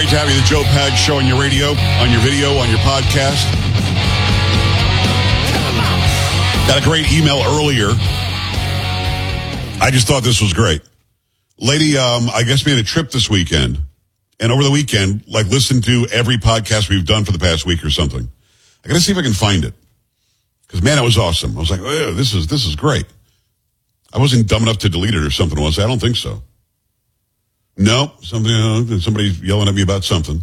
Great to have you, the Joe Pags Show on your radio, on your video, on your podcast. Got a great email earlier. I just thought this was great. Lady, I guess made a trip this weekend. And over the weekend, listened to every podcast we've done for the past week or something. I got to see if I can find it. Because, man, it was awesome. I was like, oh, this is great. I wasn't dumb enough to delete it or something, was I? I don't think so. No, somebody's yelling at me about something.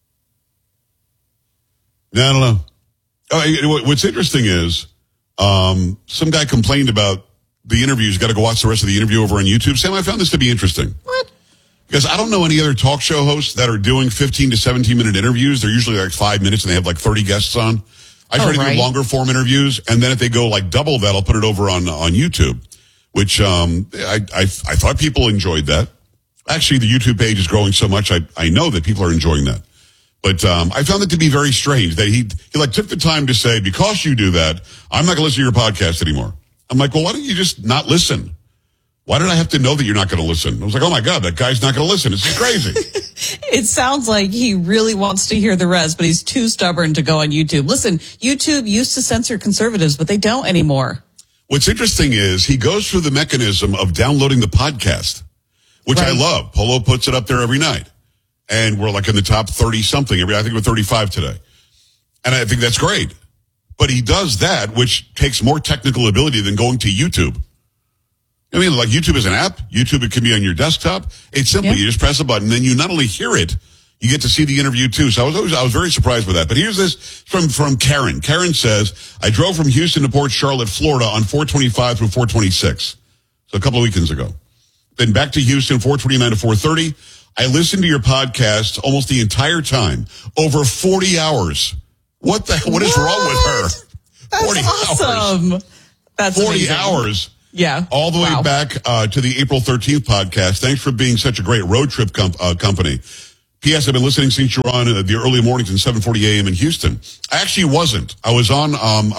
No, I don't know. Oh, what's interesting is some guy complained about the interviews. Got to go watch the rest of the interview over on YouTube. Sam, I found this to be interesting. What? Because I don't know any other talk show hosts that are doing 15 to 17-minute interviews. They're usually 5 minutes and they have 30 guests on. I try to do longer form interviews, and then if they go double that, I'll put it over on YouTube, which I thought people enjoyed that. Actually, the YouTube page is growing so much, I know that people are enjoying that. But I found it to be very strange that he took the time to say, because you do that, I'm not going to listen to your podcast anymore. I'm like, well, why don't you just not listen? Why did I have to know that you're not going to listen? I was like, oh, my God, that guy's not going to listen. It's just crazy. It sounds like he really wants to hear the rest, but he's too stubborn to go on YouTube. Listen, YouTube used to censor conservatives, but they don't anymore. What's interesting is he goes through the mechanism of downloading the podcast, which I love. Polo puts it up there every night. And we're in the top 30-something. I think we're 35 today. And I think that's great. But he does that, which takes more technical ability than going to YouTube. I mean, YouTube is an app. YouTube, it can be on your desktop. It's simple. Yeah. You just press a button, then you not only hear it, you get to see the interview too. So I was very surprised with that. But here's this from Karen. Karen says, I drove from Houston to Port Charlotte, Florida on 425 through 426. So a couple of weekends ago. Then back to Houston, 429 to 430. I listened to your podcast almost the entire time. Over 40 hours. What is wrong with her? That's 40 awesome. hours. That's 40 amazing. hours. Yeah. All the way back to the April 13th podcast. Thanks for being such a great road trip company. P.S. I've been listening since you were on the early mornings at 7:40 a.m. in Houston. I actually wasn't. I was on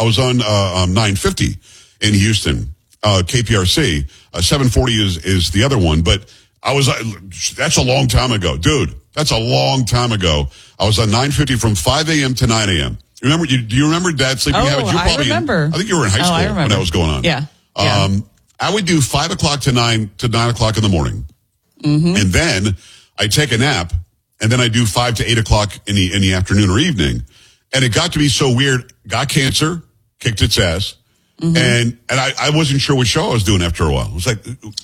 950 in Houston, KPRC. 740 is the other one, but I was. That's a long time ago, dude. That's a long time ago. I was on 950 from 5 a.m. to 9 a.m. Do you remember Dad Sleeping Habits? I remember. I think you were in high school when that was going on. Yeah. I would do 5 o'clock to 9 o'clock in the morning. Mm-hmm. And then I take a nap, and then I do 5 to 8 o'clock in the afternoon or evening. And it got to be so weird. Got cancer, kicked its ass. Mm-hmm. And I wasn't sure what show I was doing after a while. I was like,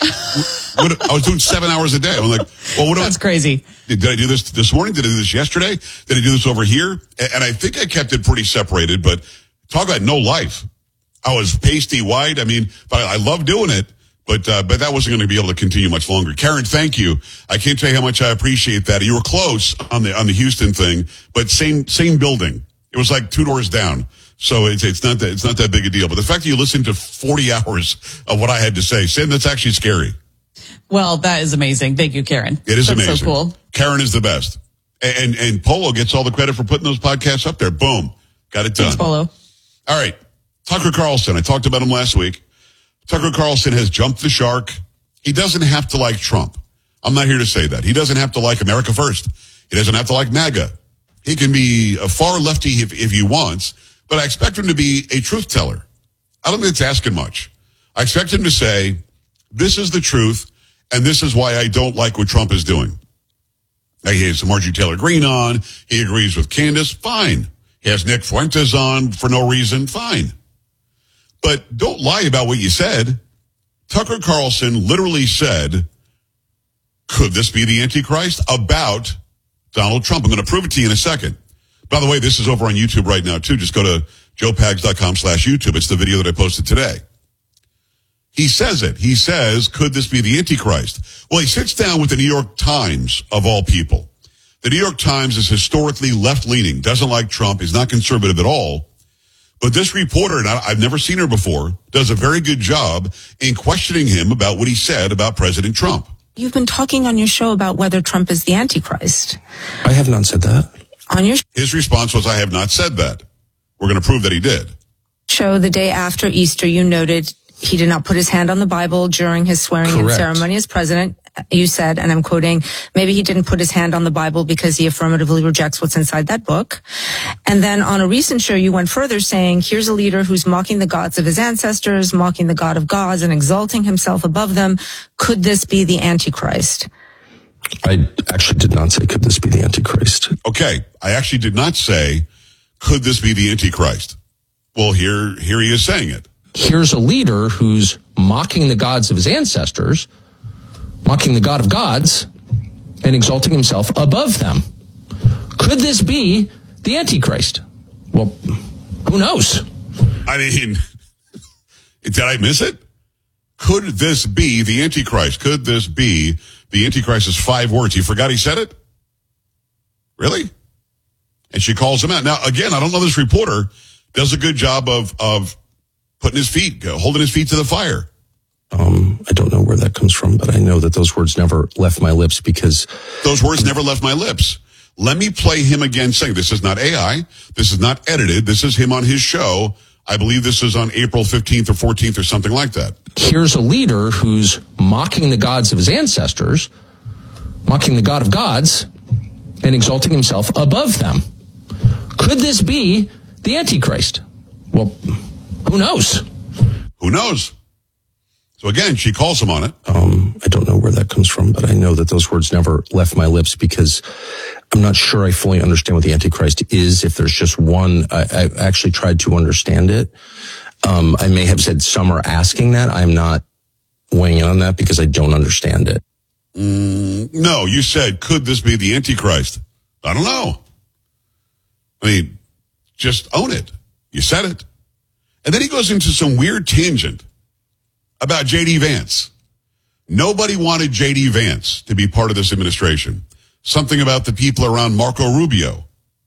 I was doing 7 hours a day. I'm like, well, that's crazy. Did I do this morning? Did I do this yesterday? Did I do this over here? And I think I kept it pretty separated, but talk about no life. I was pasty white. I mean, but I love doing it, but that wasn't going to be able to continue much longer. Karen, thank you. I can't tell you how much I appreciate that. You were close on the Houston thing, but same building. It was 2 doors down. So it's not that big a deal. But the fact that you listened to 40 hours of what I had to say, Sam, that's actually scary. Well, that is amazing. Thank you, Karen. It is amazing. That's so cool. Karen is the best. And Polo gets all the credit for putting those podcasts up there. Boom. Got it done. Thanks, Polo. All right. Tucker Carlson. I talked about him last week. Tucker Carlson has jumped the shark. He doesn't have to like Trump. I'm not here to say that. He doesn't have to like America First. He doesn't have to like MAGA. He can be a far lefty if he wants, but I expect him to be a truth teller. I don't think it's asking much. I expect him to say, this is the truth, and this is why I don't like what Trump is doing. Now, he has Marjorie Taylor Greene on. He agrees with Candace. Fine. He has Nick Fuentes on for no reason. Fine. But don't lie about what you said. Tucker Carlson literally said, could this be the Antichrist? About Donald Trump. I'm going to prove it to you in a second. By the way, this is over on YouTube right now, too. Just go to joepags.com/YouTube. It's the video that I posted today. He says it. He says, could this be the Antichrist? Well, he sits down with the New York Times, of all people. The New York Times is historically left-leaning, doesn't like Trump, is not conservative at all. But this reporter, and I've never seen her before, does a very good job in questioning him about what he said about President Trump. You've been talking on your show about whether Trump is the Antichrist. I have not said that. On your His response was, I have not said that. We're going to prove that he did. Show the day after Easter, you noted He did not put his hand on the Bible during his swearing-in ceremony as president. You said, and I'm quoting, maybe he didn't put his hand on the Bible because he affirmatively rejects what's inside that book. And then on a recent show, you went further saying, here's a leader who's mocking the gods of his ancestors, mocking the God of gods, and exalting himself above them. Could this be the Antichrist? I actually did not say, could this be the Antichrist? Okay, I actually did not say, could this be the Antichrist? Well, here he is saying it. Here's a leader who's mocking the gods of his ancestors, mocking the God of gods, and exalting himself above them. Could this be the Antichrist? Well, who knows? I mean, did I miss it? Could this be the Antichrist? Could this be the Antichrist? Is 5 words. You forgot he said it? Really? And she calls him out. Now, again, I don't know, this reporter does a good job of putting his feet, holding his feet to the fire. I don't know where that comes from, but I know that those words never left my lips because... Those words never left my lips. Let me play him again saying, this is not AI, this is not edited, this is him on his show. I believe this is on April 15th or 14th or something like that. Here's a leader who's mocking the gods of his ancestors, mocking the God of gods, and exalting himself above them. Could this be the Antichrist? Well, who knows? Who knows? So again, she calls him on it. I don't know where that comes from, but I know that those words never left my lips because I'm not sure I fully understand what the Antichrist is. If there's just one, I actually tried to understand it. I may have said some are asking that. I'm not weighing in on that because I don't understand it. No, you said, could this be the Antichrist? I don't know. I mean, just own it. You said it. And then he goes into some weird tangent about J.D. Vance. Nobody wanted J.D. Vance to be part of this administration. Something about the people around Marco Rubio.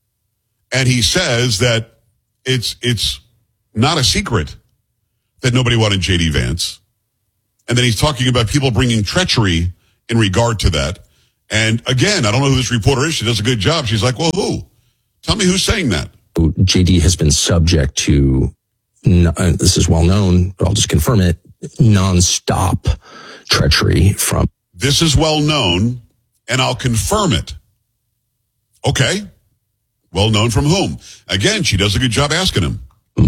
And he says that it's not a secret that nobody wanted J.D. Vance. And then he's talking about people bringing treachery in regard to that. And again, I don't know who this reporter is. She does a good job. She's like, well, who? Tell me who's saying that. JD has been subject to, this is well known, but I'll just confirm it, nonstop treachery from. This is well known, and I'll confirm it. Okay. Well known from whom? Again, she does a good job asking him.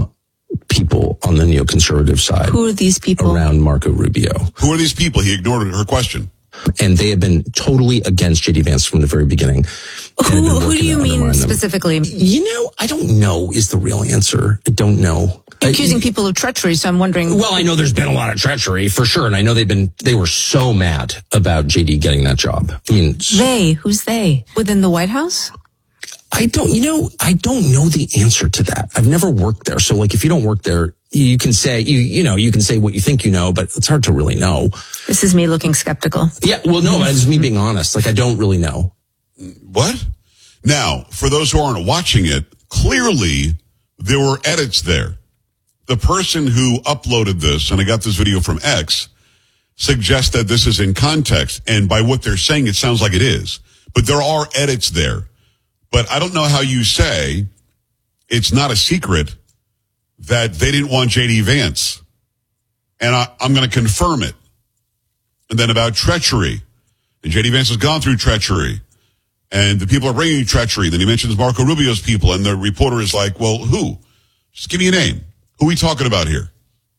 People on the neoconservative side. Who are these people? Around Marco Rubio. Who are these people? He ignored her question. And they have been totally against J.D. Vance from the very beginning. Who do you mean specifically? You know, I don't know is the real answer. I don't know. Accusing people of treachery, so I'm wondering. Well, I know there's been a lot of treachery for sure. And I know they were so mad about JD getting that job. I mean, who's they? Within the White House? I don't know the answer to that. I've never worked there. So like, if you don't work there, you can say, you can say what you think you know, but it's hard to really know. This is me looking skeptical. Yeah. Well, no, it's me being honest. Like, I don't really know. What? Now, for those who aren't watching it, clearly there were edits there. The person who uploaded this, and I got this video from X, suggests that this is in context. And by what they're saying, it sounds like it is. But there are edits there. But I don't know how you say it's not a secret that they didn't want J.D. Vance. And I'm going to confirm it. And then about treachery. And J.D. Vance has gone through treachery. And the people are bringing treachery. Then he mentions Marco Rubio's people. And the reporter is like, well, who? Just give me a name. Who are we talking about here?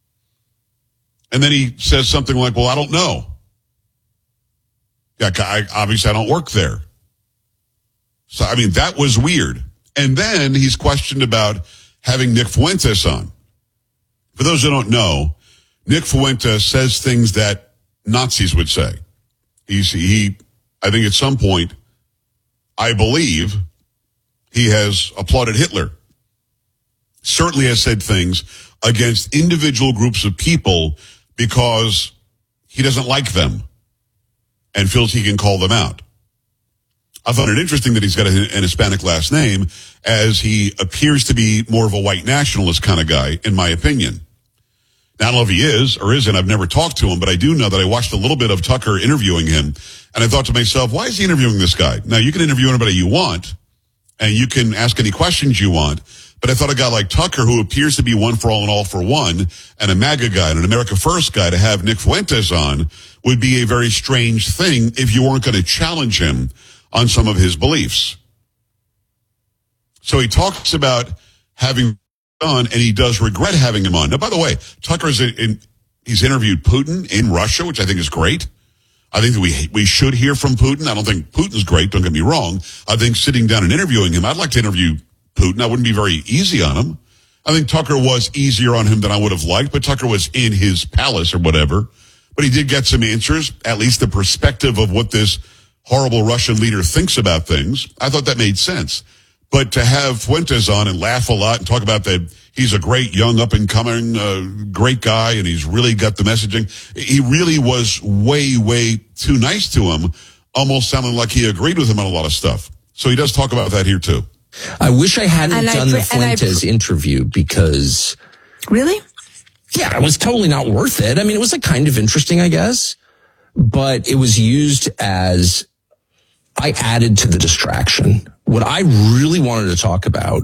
And then he says something like, well, I don't know. Yeah, obviously I don't work there. So, I mean, that was weird. And then he's questioned about having Nick Fuentes on. For those who don't know, Nick Fuentes says things that Nazis would say. I think at some point, I believe he has applauded Hitler. Certainly has said things against individual groups of people because he doesn't like them and feels he can call them out. I found it interesting that he's got an Hispanic last name, as he appears to be more of a white nationalist kind of guy, in my opinion. Now, I don't know if he is or isn't. I've never talked to him, but I do know that I watched a little bit of Tucker interviewing him, and I thought to myself, why is he interviewing this guy? Now, you can interview anybody you want, and you can ask any questions you want, But I thought a guy like Tucker, who appears to be one for all and all for one, and a MAGA guy and an America First guy, to have Nick Fuentes on would be a very strange thing if you weren't going to challenge him on some of his beliefs. So he talks about having on, and he does regret having him on. Now, by the way, Tucker's he's interviewed Putin in Russia, which I think is great. I think that we should hear from Putin. I don't think Putin's great, don't get me wrong. I think sitting down and interviewing him, I'd like to interview Putin. I wouldn't be very easy on him. I think Tucker was easier on him than I would have liked, but Tucker was in his palace or whatever. But he did get some answers, at least the perspective of what this horrible Russian leader thinks about things. I thought that made sense. But to have Fuentes on and laugh a lot and talk about that he's a great young up-and-coming great guy and he's really got the messaging, he really was way, way too nice to him, almost sounding like he agreed with him on a lot of stuff. So he does talk about that here, too. I wish I hadn't done the Fuentes interview because... Really? Yeah, it was totally not worth it. I mean, it was like kind of interesting, I guess, but it was used as... I added to the distraction. What I really wanted to talk about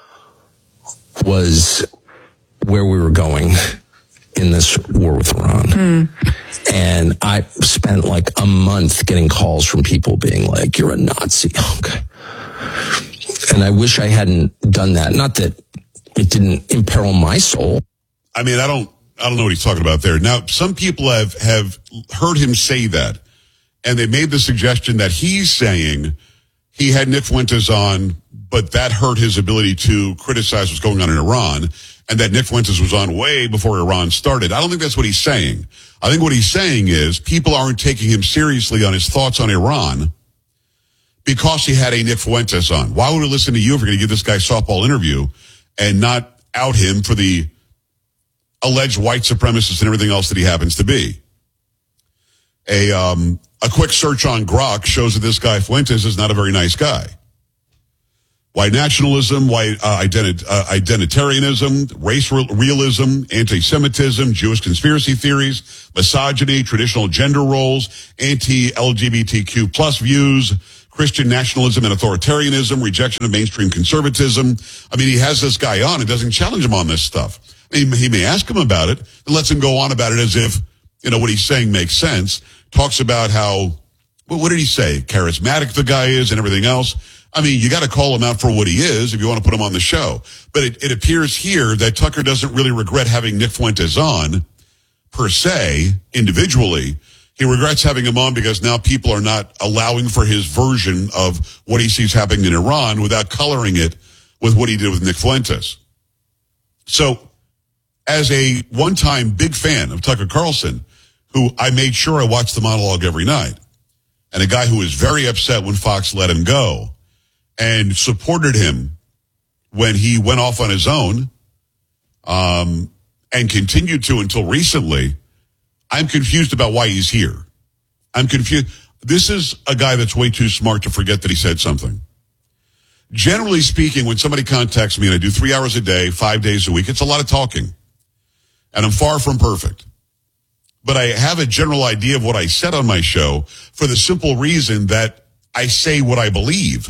was where we were going in this war with Iran. And I spent like a month getting calls from people being like, you're a Nazi. Okay. And I wish I hadn't done that. Not that it didn't imperil my soul. I mean, I don't know what he's talking about there. Now, some people have heard him say that. And they made the suggestion that he's saying he had Nick Fuentes on, but that hurt his ability to criticize what's going on in Iran, and that Nick Fuentes was on way before Iran started. I don't think that's what he's saying. I think what he's saying is people aren't taking him seriously on his thoughts on Iran because he had a Nick Fuentes on. Why would we listen to you if we're going to give this guy a softball interview and not out him for the alleged white supremacist and everything else that he happens to be? A quick search on Grok shows that this guy Fuentes is not a very nice guy. White nationalism, white identitarianism, race realism, anti-Semitism, Jewish conspiracy theories, misogyny, traditional gender roles, anti-LGBTQ plus views, Christian nationalism and authoritarianism, rejection of mainstream conservatism. I mean, he has this guy on and doesn't challenge him on this stuff. I mean, he may ask him about it and lets him go on about it as if, you know, what he's saying makes sense. Talks about how, well, what did he say? Charismatic the guy is and everything else. I mean, you got to call him out for what he is if you want to put him on the show. But it appears here that Tucker doesn't really regret having Nick Fuentes on, per se, individually. He regrets having him on because now people are not allowing for his version of what he sees happening in Iran without coloring it with what he did with Nick Fuentes. So, as a one-time big fan of Tucker Carlson, who I made sure I watched the monologue every night, and a guy who was very upset when Fox let him go and supported him when he went off on his own, and continued to until recently, I'm confused about why he's here. I'm confused. This is a guy that's way too smart to forget that he said something. Generally speaking, when somebody contacts me and I do 3 hours a day, 5 days a week, it's a lot of talking. And I'm far from perfect. But I have a general idea of what I said on my show for the simple reason that I say what I believe.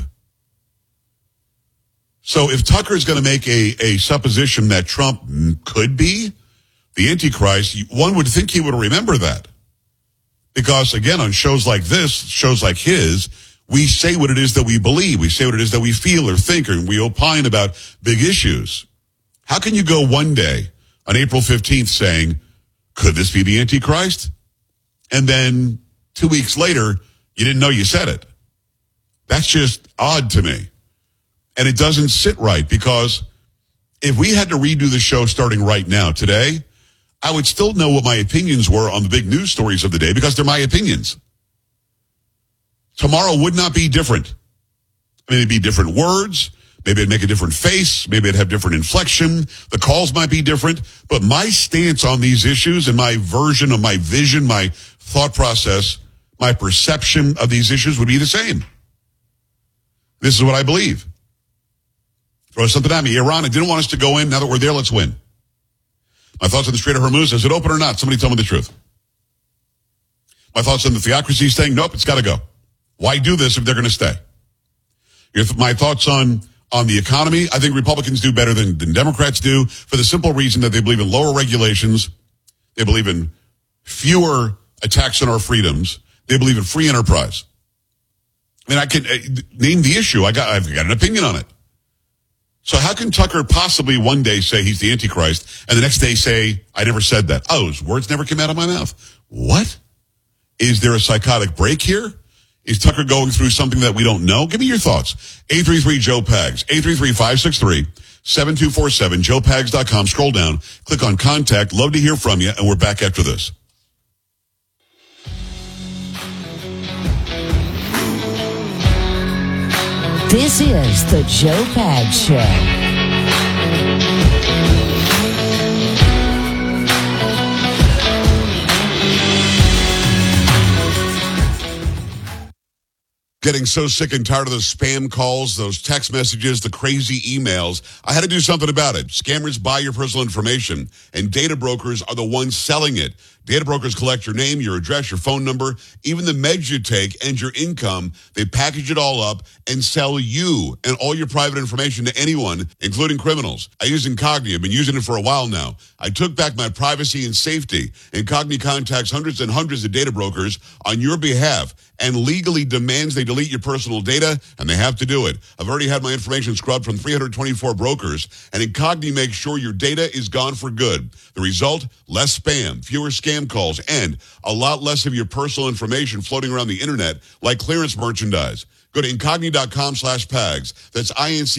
So if Tucker is going to make a supposition that Trump could be the Antichrist, one would think he would remember that. Because, again, on shows like this, shows like his, we say what it is that we believe. We say what it is that we feel or think, or we opine about big issues. How can you go one day on April 15th saying, could this be the Antichrist? And then 2 weeks later, you didn't know you said it. That's just odd to me. And it doesn't sit right, because if we had to redo the show starting right now, today, I would still know what my opinions were on the big news stories of the day, because they're my opinions. Tomorrow would not be different. I mean, it'd be different words. Maybe it'd make a different face. Maybe it'd have different inflection. The calls might be different. But my stance on these issues and my version of my vision, my thought process, my perception of these issues would be the same. This is what I believe. Throw something at me. Iran, I didn't want us to go in. Now that we're there, let's win. My thoughts on the Strait of Hormuz. Is it open or not? Somebody tell me the truth. My thoughts on the theocracy staying. Nope, it's got to go. Why do this if they're going to stay? My thoughts on on the economy. I think Republicans do better than Democrats do for the simple reason that they believe in lower regulations. They believe in fewer attacks on our freedoms. They believe in free enterprise. I mean, I can name the issue. I've got an opinion on it. So how can Tucker possibly one day say he's the Antichrist and the next day say, I never said that? Oh, his words never came out of my mouth. What? Is there a psychotic break here? Is Tucker going through something that we don't know? Give me your thoughts. 833-JOE-PAGS, 833-563-7247, joepags.com. Scroll down, click on contact. Love to hear from you, and we're back after this. This is the Joe Pags Show. Getting so sick and tired of those spam calls, those text messages, the crazy emails. I had to do something about it. Scammers buy your personal information, and data brokers are the ones selling it. Data brokers collect your name, your address, your phone number, even the meds you take and your income. They package it all up and sell you and all your private information to anyone, including criminals. I use Incogni. I've been using it for a while now. I took back my privacy and safety. Incogni contacts hundreds and hundreds of data brokers on your behalf and legally demands they delete your personal data, and they have to do it. I've already had my information scrubbed from 324 brokers, and Incogni makes sure your data is gone for good. The result? Less spam, fewer scam calls, and a lot less of your personal information floating around the internet like clearance merchandise. Go to Incogni.com/PAGS. That's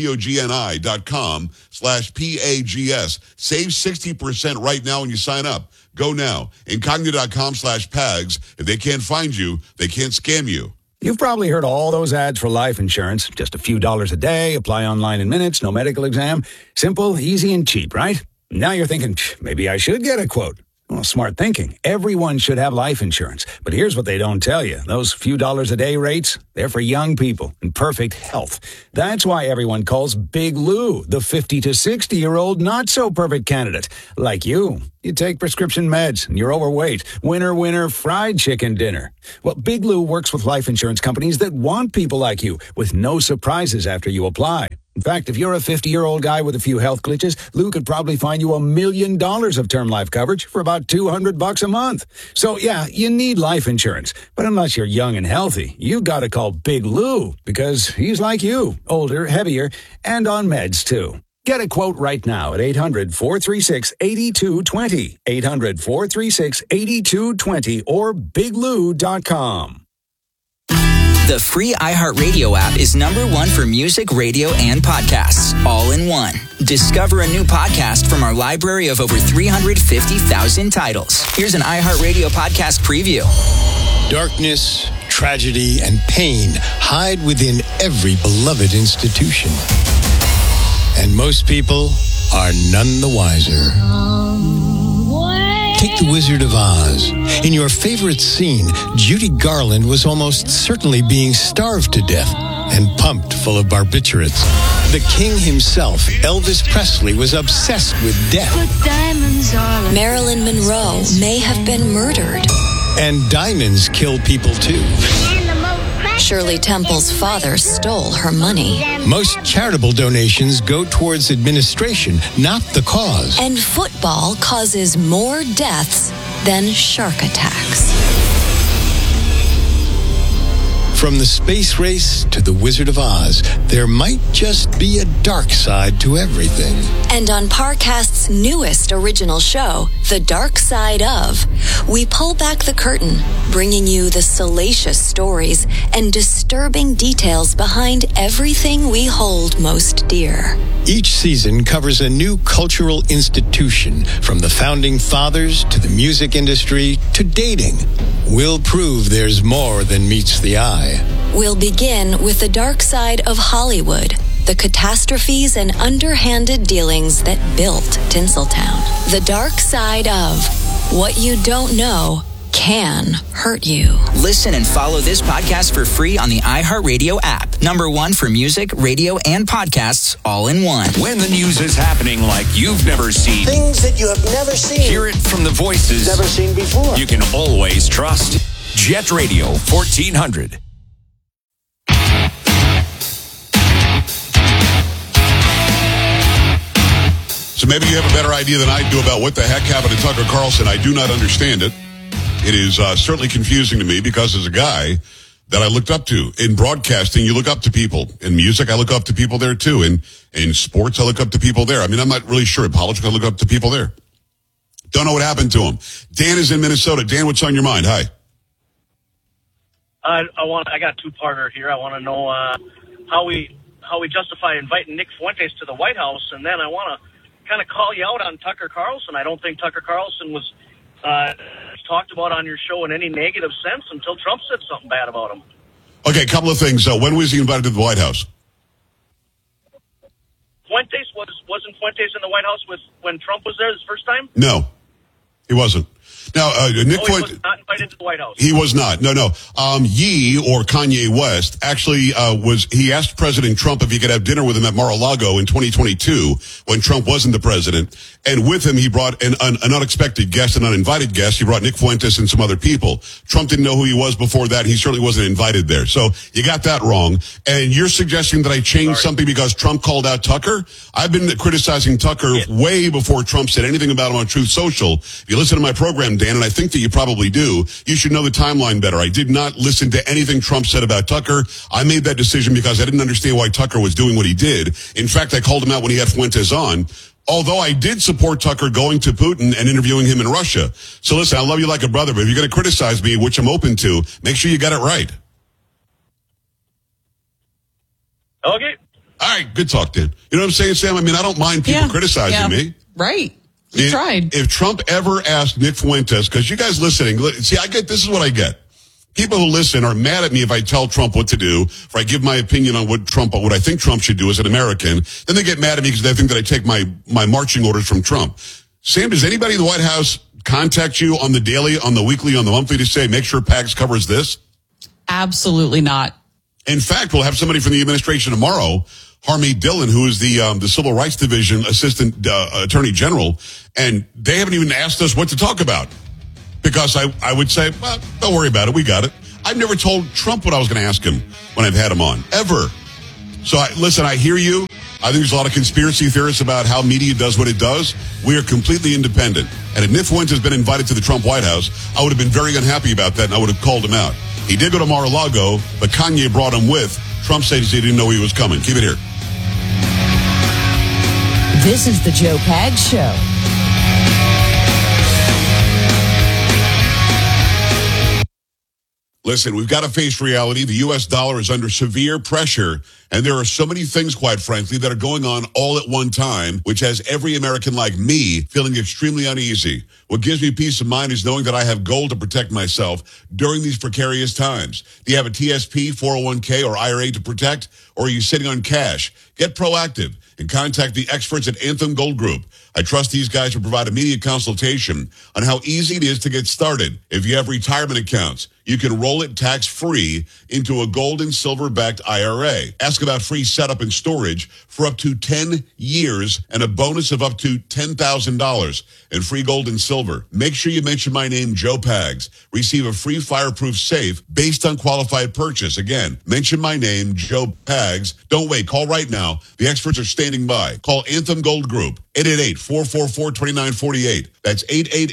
INCOGNI.com/PAGS. Save 60% right now when you sign up. Go now. Incogni.com/PAGS. If they can't find you, they can't scam you. You've probably heard all those ads for life insurance. Just a few dollars a day, apply online in minutes, no medical exam. Simple, easy, and cheap, right? Now you're thinking, maybe I should get a quote. Well, smart thinking. Everyone should have life insurance. But here's what they don't tell you. Those few dollars a day rates, they're for young people in perfect health. That's why everyone calls Big Lou the 50 to 60-year-old not-so-perfect candidate. Like you. You take prescription meds and you're overweight. Winner, winner, fried chicken dinner. Well, Big Lou works with life insurance companies that want people like you with no surprises after you apply. In fact, if you're a 50-year-old guy with a few health glitches, Lou could probably find you $1 million of term life coverage for about $200 a month. So, yeah, you need life insurance. But unless you're young and healthy, you've got to call Big Lou because he's like you, older, heavier, and on meds, too. Get a quote right now at 800-436-8220, 800-436-8220, or biglou.com. The free iHeartRadio app is #1 for music, radio, and podcasts, all in one. Discover a new podcast from our library of over 350,000 titles. Here's an iHeartRadio podcast preview. Darkness, tragedy, and pain hide within every beloved institution. And most people are none the wiser. Take The Wizard of Oz. In your favorite scene, Judy Garland was almost certainly being starved to death and pumped full of barbiturates. The king himself, Elvis Presley, was obsessed with death. Marilyn Monroe may have been murdered. And diamonds kill people too. Shirley Temple's father stole her money. Most charitable donations go towards administration, not the cause. And football causes more deaths than shark attacks. From the space race to the Wizard of Oz, there might just be a dark side to everything. And on Parcast's newest original show, The Dark Side of, we pull back the curtain, bringing you the salacious stories and disturbing details behind everything we hold most dear. Each season covers a new cultural institution, from the founding fathers to the music industry to dating. We'll prove there's more than meets the eye. We'll begin with the dark side of Hollywood, the catastrophes and underhanded dealings that built Tinseltown. The dark side of what you don't know can hurt you. Listen and follow this podcast for free on the iHeartRadio app. #1 for music, radio, and podcasts, all in one. When the news is happening like you've never seen. Things that you have never seen. Hear it from the voices never seen before. You can always trust. Jet Radio 1400. maybe you have a better idea than I do about what the heck happened to Tucker Carlson. I do not understand it. It is certainly confusing to me because as a guy that I looked up to in broadcasting, you look up to people. In music, I look up to people there too. In sports, I look up to people there. I mean, I'm not really sure. In politics, I look up to people there. Don't know what happened to him. Dan is in Minnesota. Dan, what's on your mind? Hi. I got a two-parter here. I want to know how we justify inviting Nick Fuentes to the White House, and then I want to kind of call you out on Tucker Carlson. I don't think Tucker Carlson was talked about on your show in any negative sense until Trump said something bad about him. Okay, a couple of things. When was he invited to the White House? Fuentes wasn't Fuentes in the White House when Trump was there the first time? No, he wasn't. Now, Nick Fuentes was not invited to the White House. He was not. No. Ye, or Kanye West, actually he asked President Trump if he could have dinner with him at Mar-a-Lago in 2022 when Trump wasn't the president. And with him, he brought an unexpected guest, an uninvited guest. He brought Nick Fuentes and some other people. Trump didn't know who he was before that. He certainly wasn't invited there. So you got that wrong. And you're suggesting that I change something because Trump called out Tucker? I've been criticizing Tucker way before Trump said anything about him on Truth Social. If you listen to my program, Dan, and I think that you probably do, you should know the timeline better. I did not listen to anything Trump said about Tucker. I made that decision because I didn't understand why Tucker was doing what he did. In fact, I called him out when he had Fuentes on. Although I did support Tucker going to Putin and interviewing him in Russia. So listen, I love you like a brother, but if you're going to criticize me, which I'm open to, make sure you got it right. Okay. All right, good talk, Dan. You know what I'm saying, Sam? I mean, I don't mind people criticizing me. Right. You tried. If Trump ever asked Nick Fuentes, because you guys listening, see, this is what I get. People who listen are mad at me if I tell Trump what to do, if I give my opinion on what I think Trump should do as an American. Then they get mad at me because they think that I take my marching orders from Trump. Sam, does anybody in the White House contact you on the daily, on the weekly, on the monthly to say, make sure PAGS covers this? Absolutely not. In fact, we'll have somebody from the administration tomorrow, Harmeet Dillon, who is the Civil Rights Division Assistant Attorney General, and they haven't even asked us what to talk about. Because I would say, well, don't worry about it. We got it. I've never told Trump what I was going to ask him when I've had him on, ever. So, listen, I hear you. I think there's a lot of conspiracy theorists about how media does what it does. We are completely independent. And if Nick Fuentes has been invited to the Trump White House, I would have been very unhappy about that, and I would have called him out. He did go to Mar-a-Lago, but Kanye brought him with. Trump says he didn't know he was coming. Keep it here. This is the Joe Pags Show. Listen, we've got to face reality. The U.S. dollar is under severe pressure, and there are so many things, quite frankly, that are going on all at one time, which has every American like me feeling extremely uneasy. What gives me peace of mind is knowing that I have gold to protect myself during these precarious times. Do you have a TSP, 401k, or IRA to protect, or are you sitting on cash? Get proactive and contact the experts at Anthem Gold Group. I trust these guys to provide immediate consultation on how easy it is to get started. If you have retirement accounts, you can roll it tax-free into a gold and silver-backed IRA. Ask about free setup and storage for up to 10 years and a bonus of up to $10,000 in free gold and silver. Make sure you mention my name, Joe Pags. Receive a free fireproof safe based on qualified purchase. Again, mention my name, Joe Pags. Don't wait. Call right now. The experts are standing by. Call Anthem Gold Group, 888-444-2948. That's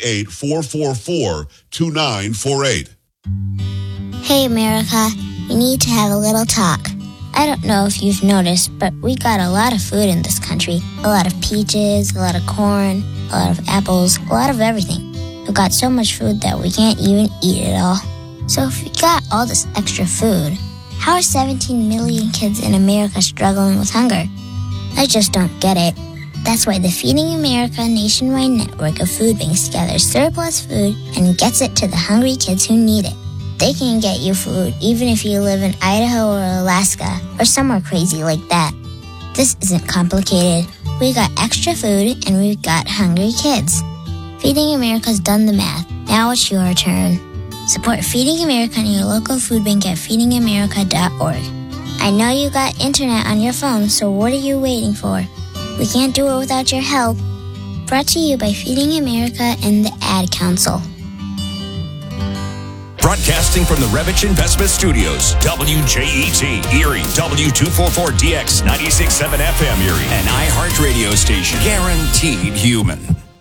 888-444-2948. Hey, America, we need to have a little talk. I don't know if you've noticed, but we got a lot of food in this country. A lot of peaches, a lot of corn, a lot of apples, a lot of everything. We've got so much food that we can't even eat it all. So if we got all this extra food, how are 17 million kids in America struggling with hunger? I just don't get it. That's why the Feeding America nationwide network of food banks gathers surplus food and gets it to the hungry kids who need it. They can get you food even if you live in Idaho or Alaska or somewhere crazy like that. This isn't complicated. We got extra food and we've got hungry kids. Feeding America's done the math. Now it's your turn. Support Feeding America and your local food bank at feedingamerica.org. I know you got internet on your phone, so what are you waiting for? We can't do it without your help. Brought to you by Feeding America and the Ad Council. Broadcasting from the Revich Investment Studios, WJET, Erie, W244DX, 96.7 FM Erie, an iHeart radio station, guaranteed human.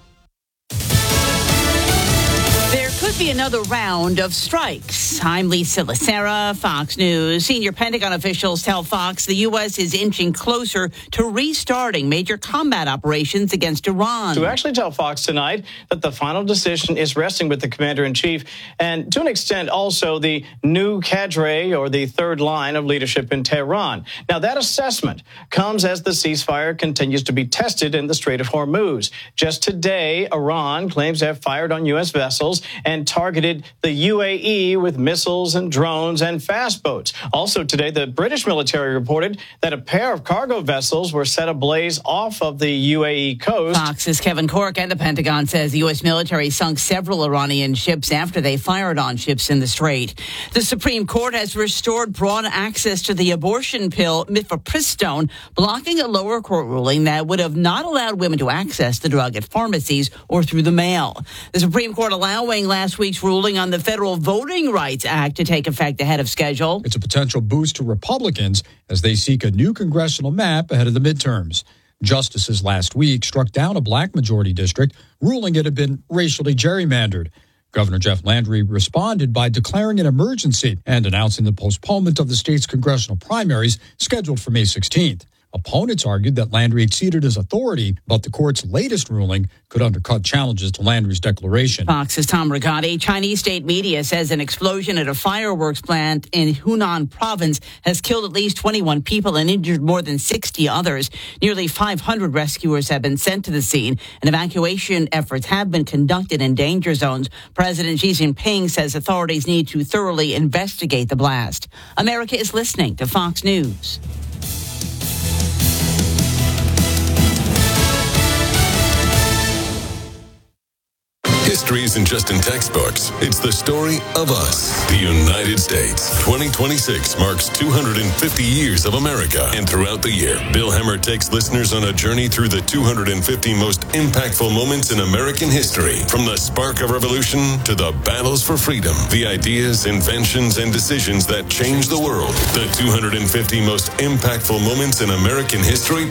Could be another round of strikes. I'm Lisa Lacera, Fox News. Senior Pentagon officials tell Fox the U.S. is inching closer to restarting major combat operations against Iran. To actually tell Fox tonight that the final decision is resting with the commander-in-chief and, to an extent, also the new cadre or the third line of leadership in Tehran. Now, that assessment comes as the ceasefire continues to be tested in the Strait of Hormuz. Just today, Iran claims to have fired on U.S. vessels and targeted the UAE with missiles and drones and fast boats. Also today, the British military reported that a pair of cargo vessels were set ablaze off of the UAE coast. Fox's Kevin Corke and the Pentagon says the U.S. military sunk several Iranian ships after they fired on ships in the Strait. The Supreme Court has restored broad access to the abortion pill mifepristone, blocking a lower court ruling that would have not allowed women to access the drug at pharmacies or through the mail. The Supreme Court allowing last week's ruling on the Federal Voting Rights Act to take effect ahead of schedule. It's a potential boost to Republicans as they seek a new congressional map ahead of the midterms. Justices last week struck down a black majority district, ruling it had been racially gerrymandered. Governor Jeff Landry responded by declaring an emergency and announcing the postponement of the state's congressional primaries scheduled for May 16th. Opponents argued that Landry exceeded his authority, but the court's latest ruling could undercut challenges to Landry's declaration. Fox's Tom Rigotti. Chinese state media says an explosion at a fireworks plant in Hunan province has killed at least 21 people and injured more than 60 others. Nearly 500 rescuers have been sent to the scene, and evacuation efforts have been conducted in danger zones. President Xi Jinping says authorities need to thoroughly investigate the blast. America is listening to Fox News. History isn't just in textbooks. It's the story of us, the United States. 2026 marks 250 years of America. And throughout the year, Bill Hemmer takes listeners on a journey through the 250 most impactful moments in American history. From the spark of revolution to the battles for freedom, the ideas, inventions, and decisions that changed the world. The 250 most impactful moments in American history